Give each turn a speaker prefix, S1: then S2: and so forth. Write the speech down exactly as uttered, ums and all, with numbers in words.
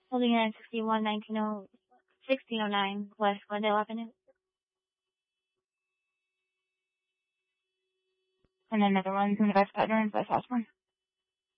S1: Building nine sixty-one, nineteen oh, sixteen oh nine West Glendale Avenue.
S2: And another one from the West Veterans, West Osborne.